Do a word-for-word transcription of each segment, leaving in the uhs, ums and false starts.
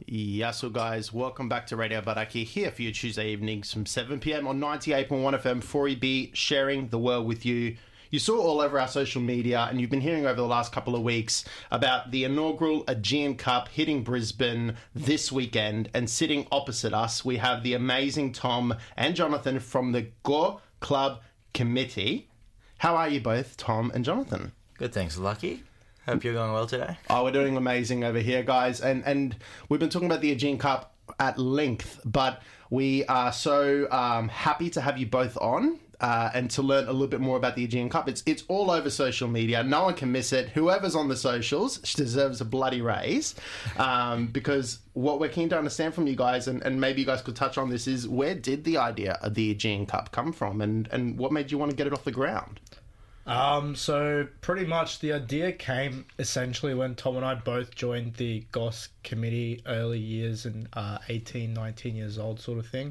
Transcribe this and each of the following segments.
Yasu guys, welcome back to Radio Baraki here for your Tuesday evenings from seven p.m. on ninety-eight point one F M four E B, sharing the world with you. You saw all over our social media and you've been hearing over the last couple of weeks about the inaugural Aegean Cup hitting Brisbane this weekend, and sitting opposite us we have the amazing Tom and Jonathan from the Go Club Committee. How are you both, Tom and Jonathan? Good, thanks, Lucky. Hope you're going well today. Oh, we're doing amazing over here, guys. And and we've been talking about the Aegean Cup at length, but we are so um, happy to have you both on uh, and to learn a little bit more about the Aegean Cup. It's it's all over social media. No one can miss it. Whoever's on the socials deserves a bloody raise, um, because what we're keen to understand from you guys, and, and maybe you guys could touch on this, is where did the idea of the Aegean Cup come from, and, and what made you want to get it off the ground? Um, so pretty much the idea came essentially when Tom and I both joined the G O S committee early years and uh, eighteen, nineteen years old sort of thing.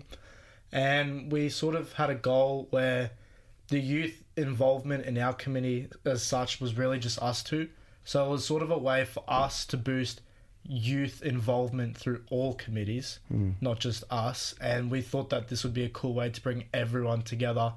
And we sort of had a goal where the youth involvement in our committee as such was really just us two. So it was sort of a way for us to boost youth involvement through all committees, mm. not just us. And we thought that this would be a cool way to bring everyone together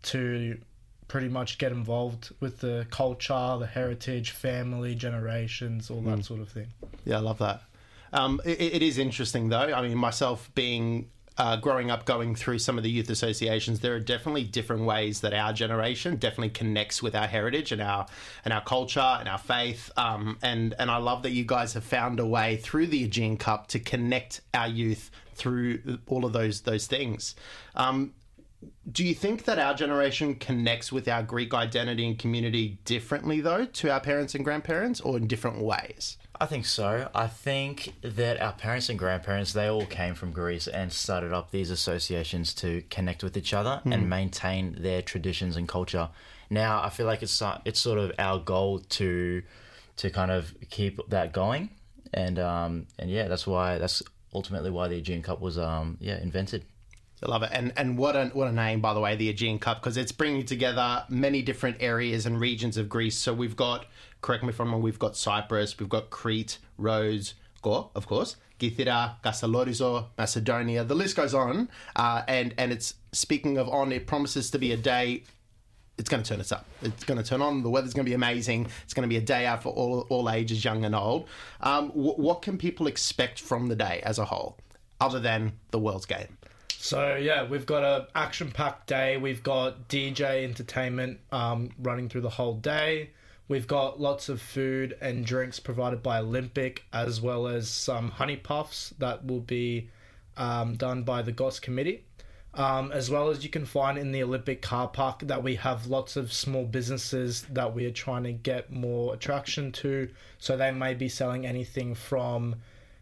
to pretty much get involved with the culture, the heritage, family, generations, all that mm. sort of thing. Yeah, I love that. Um, it, it is interesting, though. I mean, myself being uh, growing up, going through some of the youth associations, there are definitely different ways that our generation definitely connects with our heritage and our and our culture and our faith. Um, and and I love that you guys have found a way through the Aegean Cup to connect our youth through all of those those things. Um, Do you think that our generation connects with our Greek identity and community differently, though, to our parents and grandparents, or in different ways? I think so. I think that our parents and grandparents, they all came from Greece and started up these associations to connect with each other mm. and maintain their traditions and culture. Now, I feel like it's it's sort of our goal to to kind of keep that going, and um and yeah, that's why that's ultimately why the Aegean Cup was um yeah invented. I love it. And and what a, what a name, by the way, the Aegean Cup, because it's bringing together many different areas and regions of Greece. So we've got, correct me if I'm wrong, we've got Cyprus, we've got Crete, Rhodes, Go, of course, Kythera, Kastalorizo, Macedonia. The list goes on. Uh, and, and it's, speaking of on, it promises to be a day. It's going to turn us up. It's going to turn on. The weather's going to be amazing. It's going to be a day out for all all ages, young and old. Um, w- what can people expect from the day as a whole, other than the World's Game? So, yeah, we've got a action-packed day. We've got D J entertainment um, running through the whole day. We've got lots of food and drinks provided by Olympic, as well as some honey puffs that will be um, done by the G O S committee. Um, as well as you can find in the Olympic car park that we have lots of small businesses that we are trying to get more attraction to. So they may be selling anything from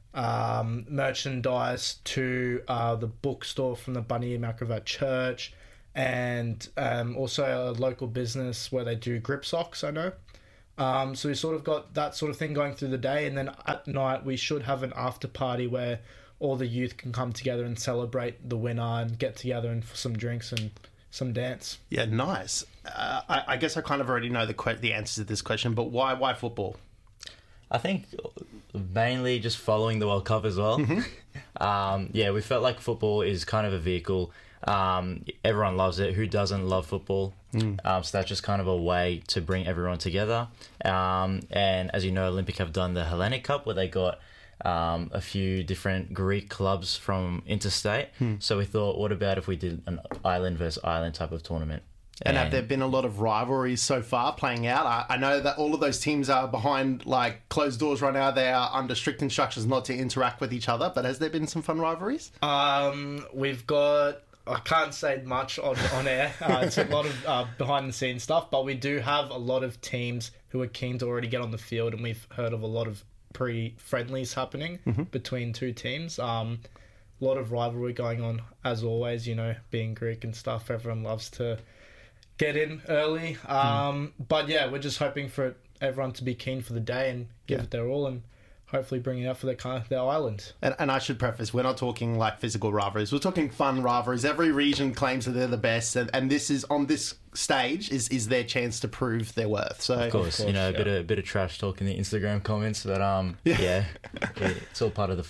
um merchandise to uh the bookstore from the Bunny Macrovat Church, and um also a local business where they do grip socks, I know. Um so we sort of got that sort of thing going through the day, and then at night we should have an after party where all the youth can come together and celebrate the winner and get together and for some drinks and some dance. Yeah, nice. uh, I, I guess I kind of already know the que- the answer to this question, but why why football? I think mainly just following the World Cup as well. Mm-hmm. um, yeah, we felt like football is kind of a vehicle. Um, everyone loves it. Who doesn't love football? Mm. Um, so that's just kind of a way to bring everyone together. Um, and as you know, Olympic have done the Hellenic Cup where they got um, a few different Greek clubs from interstate. Mm. So we thought, what about if we did an island versus island type of tournament? And, and have there been a lot of rivalries so far playing out? I, I know that all of those teams are behind like closed doors right now. They are under strict instructions not to interact with each other. But has there been some fun rivalries? Um, we've got, I can't say much on, on air. Uh, it's a lot of uh, behind the scenes stuff. But we do have a lot of teams who are keen to already get on the field. And we've heard of a lot of pre-friendlies happening mm-hmm. between two teams. Um, a lot of rivalry going on as always, you know, being Greek and stuff. Everyone loves to get in early. Um, mm. But yeah, we're just hoping for everyone to be keen for the day and give yeah. it their all and hopefully bring it out for their, kind of, their island. And, and I should preface, we're not talking like physical rivalries. We're talking fun rivalries. Every region claims that they're the best. And, and this is, on this stage, is, is their chance to prove their worth. So, of course, of course you know, a yeah. bit of, a bit of trash talk in the Instagram comments. But um, yeah, yeah it's all part of the fun.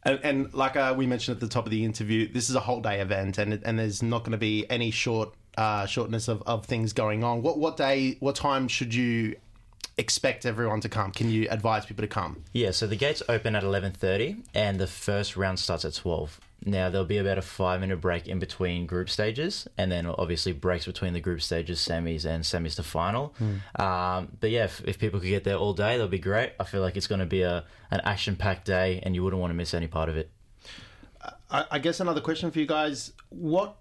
And, and like uh, we mentioned at the top of the interview, this is a whole day event, and and there's not going to be any short uh, shortness of, of things going on. What what day, what time should you expect everyone to come? Can you advise people to come? Yeah, so the gates open at eleven thirty, and the first round starts at twelve. Now, there'll be about a five-minute break in between group stages, and then obviously breaks between the group stages, semis, and semis to final. Mm. Um, but yeah, if, if people could get there all day, that'll be great. I feel like it's going to be a an action-packed day, and you wouldn't want to miss any part of it. I, I guess another question for you guys: what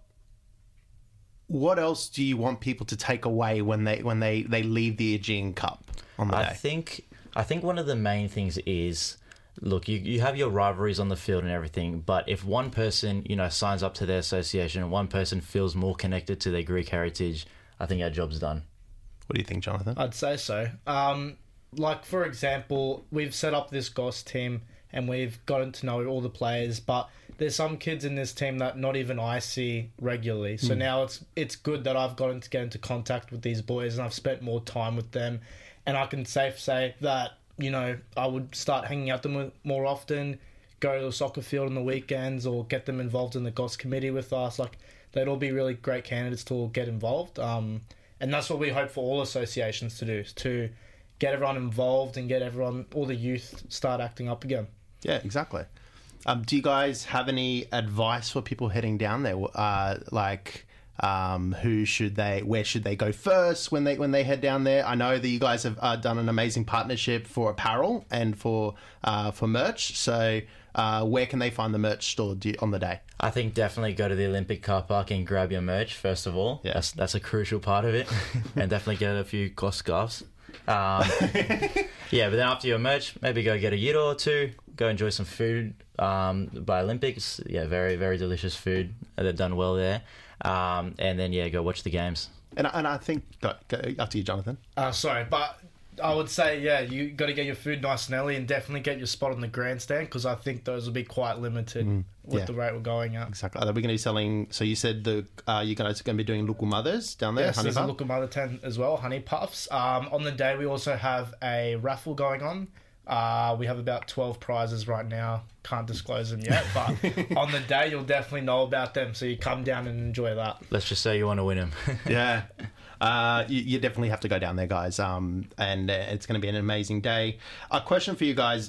what else do you want people to take away when they when they, they leave the Aegean Cup on the I day? I think I think one of the main things is, look, you, you have your rivalries on the field and everything, but if one person, you know, signs up to their association and one person feels more connected to their Greek heritage, I think our job's done. What do you think, Jonathan? I'd say so. Um, like, for example, we've set up this G O S team and we've gotten to know all the players, but there's some kids in this team that not even I see regularly. So mm. now it's it's good that I've gotten to get into contact with these boys and I've spent more time with them. And I can safe say that, you know, I would start hanging out with them more often, go to the soccer field on the weekends, or get them involved in the G O S committee with us. Like, they'd all be really great candidates to all get involved. Um, and that's what we hope for all associations to do, is to get everyone involved and get everyone, all the youth, start acting up again. Yeah, exactly. Um, do you guys have any advice for people heading down there? Uh, like, um, who should they, where should they go first when they when they head down there? I know that you guys have uh, done an amazing partnership for apparel and for uh, for merch. So, uh, where can they find the merch store do you, on the day? I think definitely go to the Olympic car park and grab your merch first of all. Yeah. That's that's a crucial part of it, and definitely get a few G O S scarves. Um, yeah, but then after your merch, maybe go get a gyro or two. Go enjoy some food um, by Olympics. Yeah, very, very delicious food. They've done well there. Um, and then, yeah, go watch the games. And, and I think... Go, go, after you, Jonathan. Uh, sorry, but I would say, yeah, you got to get your food nice and early and definitely get your spot on the grandstand, because I think those will be quite limited mm, with yeah. the rate we're going at. Exactly. Are we going to be selling... So you said the uh, you guys are going to be doing Luku Mothers down there? Yes, honey there's puff? a Luku Mother tent as well, Honey Puffs. Um, on the day, we also have a raffle going on. Uh, we have about twelve prizes right now. Can't disclose them yet, but on the day you'll definitely know about them, so you come down and enjoy that. Let's just say you want to win them. Yeah. Uh, you, you definitely have to go down there, guys, um, and uh, it's going to be an amazing day. A question for you guys.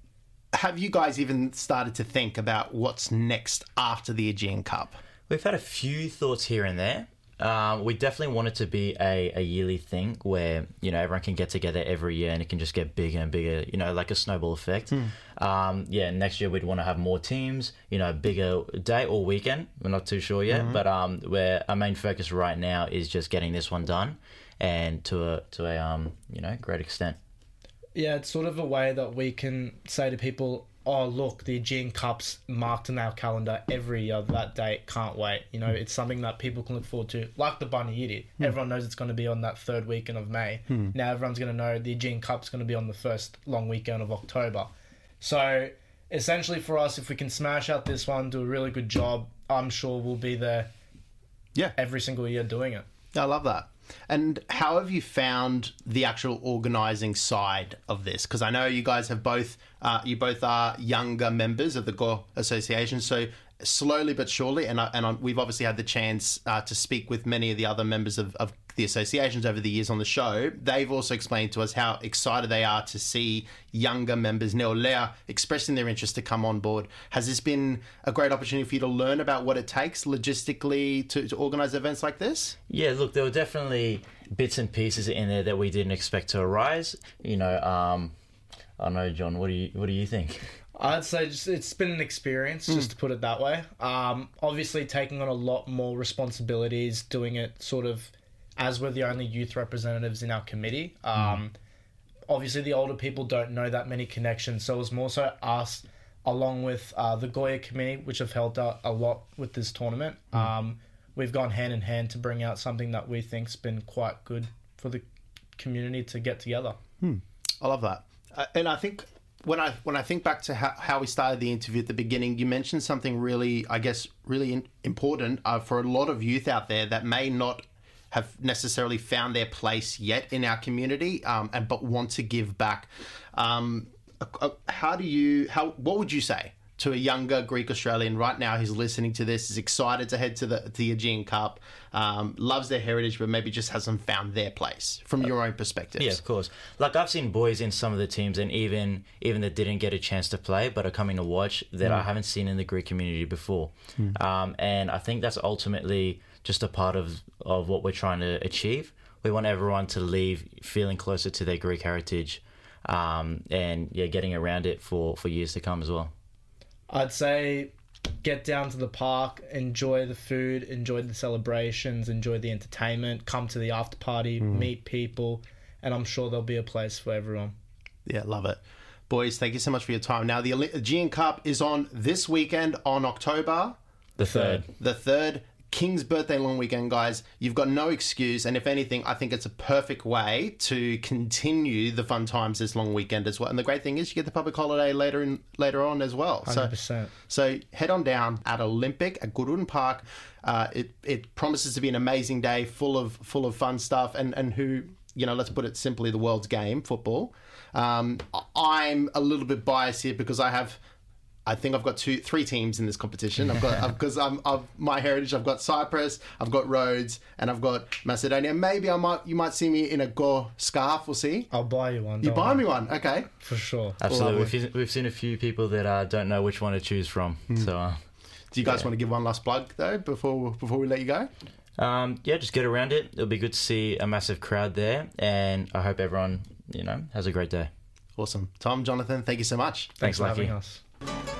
Have you guys even started to think about what's next after the Aegean Cup? We've had a few thoughts here and there. Um, we definitely want it to be a, a yearly thing where, you know, everyone can get together every year and it can just get bigger and bigger, you know, like a snowball effect. Mm. Um, yeah, next year we'd want to have more teams, you know, bigger day or weekend. We're not too sure yet, mm-hmm. but um, where our main focus right now is just getting this one done, and to a, to a um, you know, great extent. Yeah, it's sort of a way that we can say to people, oh, look, the Aegean Cup's marked in our calendar every year, that date, can't wait. You know, it's something that people can look forward to, like the Bunny mm. Everyone knows it's going to be on that third weekend of May. Mm. Now everyone's going to know the Aegean Cup's going to be on the first long weekend of October. So, essentially for us, if we can smash out this one, do a really good job, I'm sure we'll be there yeah. every single year doing it. I love that. And how have you found the actual organising side of this? Because I know you guys have both, uh, you both are younger members of the G O Association, so slowly but surely, and I, and I, we've obviously had the chance uh, to speak with many of the other members of, of the associations over the years on the show. They've also explained to us how excited they are to see younger members, Neolea, expressing their interest to come on board. Has this been a great opportunity for you to learn about what it takes logistically to, to organise events like this? Yeah, look, there were definitely bits and pieces in there that we didn't expect to arise. You know, um, I don't know, John, what do you what do you think? I'd say just, it's been an experience, just mm. to put it that way. Um, obviously taking on a lot more responsibilities, doing it sort of as we're the only youth representatives in our committee. Um, mm. Obviously, the older people don't know that many connections, so it was more so us, along with uh, the Goya committee, which have helped out a lot with this tournament. Mm. Um, we've gone hand in hand to bring out something that we think's been quite good for the community to get together. Mm. I love that. Uh, and I think... When I when I think back to how, how we started the interview at the beginning, you mentioned something really, I guess, really in, important uh, for a lot of youth out there that may not have necessarily found their place yet in our community, um, and but want to give back. Um, uh, how do you? How? What would you say to a younger Greek Australian right now who's listening to this, is excited to head to the, to the Aegean Cup, um, loves their heritage, but maybe just hasn't found their place from your own perspective? Yeah, of course. Like, I've seen boys in some of the teams, and even even that didn't get a chance to play but are coming to watch, that mm. I haven't seen in the Greek community before. Mm. Um, and I think that's ultimately just a part of, of what we're trying to achieve. We want everyone to leave feeling closer to their Greek heritage, um, and yeah, getting around it for, for years to come as well. I'd say get down to the park, enjoy the food, enjoy the celebrations, enjoy the entertainment, come to the after party, mm. meet people, and I'm sure there'll be a place for everyone. Yeah, love it. Boys, thank you so much for your time. Now, the Aegean Cup is on this weekend on October... The third. The third. King's birthday long weekend, guys. You've got no excuse, and if anything, I think it's a perfect way to continue the fun times this long weekend as well. And the great thing is, you get the public holiday later in later on as well. one hundred percent. So, so head on down at Olympic at Goodwin Park. Uh, it it promises to be an amazing day, full of full of fun stuff, and and who, you know, let's put it simply, the world's game, football. Um, I'm a little bit biased here because I have. I think I've got two, three teams in this competition. I've got because I'm, I've my heritage. I've got Cyprus, I've got Rhodes, and I've got Macedonia. Maybe I might, you might see me in a Gore scarf. We'll see. I'll buy you one. You buy worry. me one, okay? For sure. Absolutely. We've seen, we've seen a few people that uh, don't know which one to choose from. Mm. So, uh, do you guys yeah. want to give one last plug though before before we let you go? Um, yeah, just get around it. It'll be good to see a massive crowd there, and I hope everyone, you know, has a great day. Awesome, Tom, Jonathan, thank you so much. Thanks, Thanks for Lucky. having us.